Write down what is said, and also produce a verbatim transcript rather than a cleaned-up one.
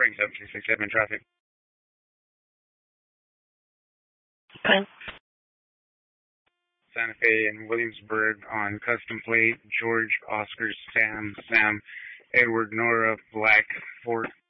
Spring seven two six seven traffic. Okay. Santa Fe and Williamsburg on custom plate, George, Oscar, Sam, Sam, Edward, Nora, Black, Fort